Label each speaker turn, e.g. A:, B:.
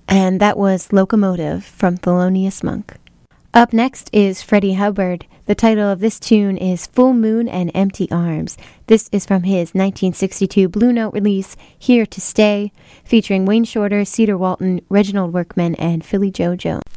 A: And that was Locomotive from Thelonious Monk. Up next is Freddie Hubbard. The title of this tune is Full Moon and Empty Arms. This is from his 1962 Blue Note release, Here to Stay, featuring Wayne Shorter, Cedar Walton, Reginald Workman, and Philly Joe Jones.